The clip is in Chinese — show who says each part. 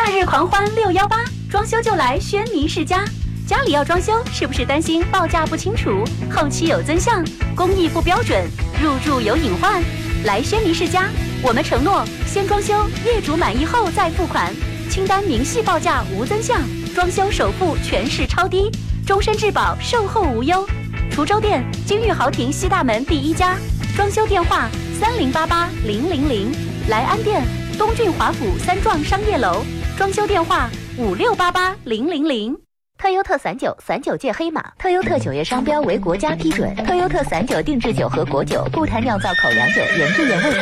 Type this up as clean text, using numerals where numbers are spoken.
Speaker 1: 夏日狂欢618，装修就来轩尼诗家。家里要装修，是不是担心报价不清楚，后期有增项，工艺不标准，入住有隐患？来轩尼诗家，我们承诺先装修，业主满意后再付款，清单明细报价无增项，装修首付全市超低，终身质保，售后无忧。滁州店金玉豪庭西大门第1家，装修电话30880000，莱安店东郡华府3幢商业楼，装修电话56880000。
Speaker 2: 特优特散酒，散酒界黑马。特优特酒业商标为国家批准。特优特散酒定制酒和果酒，不谈酿造口粮酒，原汁原味。